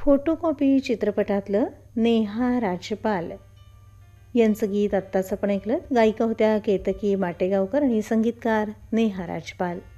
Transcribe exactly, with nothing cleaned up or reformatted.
Photocopy चित्रपटातलं नेहा राजपाल यांचं गीत आत्ताच आपण ऐकलं. गायिका होत्या केतकी माटेगावकर आणि संगीतकार नेहा राजपाल.